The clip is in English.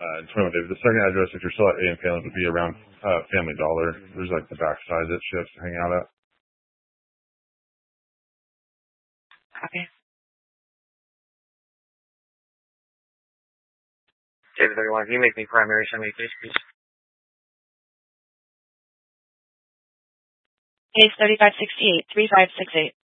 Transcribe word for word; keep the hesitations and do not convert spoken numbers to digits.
Uh, twenty-one David. The second address, if you're still at A M Palin, would be around uh, Family Dollar. There's like the backside that shifts to hang out at. Copy. David thirty-one, can you make me primary, send me a case, please? Case thirty-five sixty-eight, three five six eight.